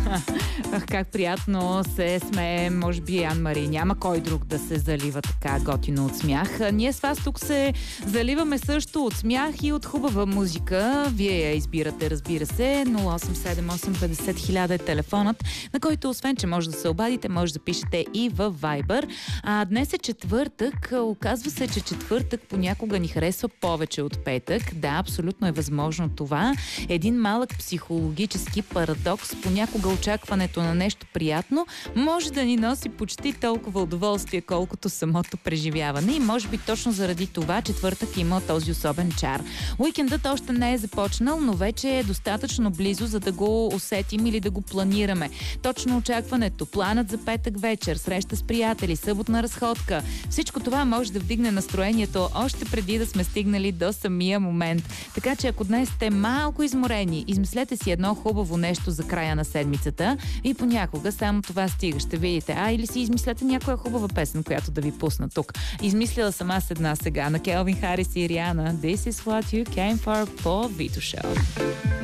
Ах, как приятно се смеем, може би Ан-Мари. Няма кой друг да се залива така готино от смях. Ние с вас тук се заливаме също от смях и от хубава музика. Вие я избирате, разбира се. 087850 е телефонът, на който освен, че може да се обадите, може да пишете и в Viber. Днес е четвъртък. Оказва се, че четвъртък понякога ни харесва повече от петък. Да, абсолютно е възможно това. Един малък психологически парадокс. Понякога очакването на нещо приятно може да ни носи почти толкова удоволствие, колкото самото преживяване. И може би точно заради това четвъртък има този особен чар. Уикендът още не е започнал, но вече е достатъчно близо, за да го усетим или да го планираме. Точно очакването, планът за петък вечер, среща с приятели, съботна разходка. Всичко това може да вдигне настроението още преди да сме стигнали до самия момент. Така че ако днес сте малко изморени, измислете си едно хубаво нещо за края на седмицата и понякога само това стига. Ще видите. Или си измислете някоя хубава песен, която да ви пусна тук. Измислила съм аз една сега на Келвин Харис и Риана. This is what you came for по Vito Show.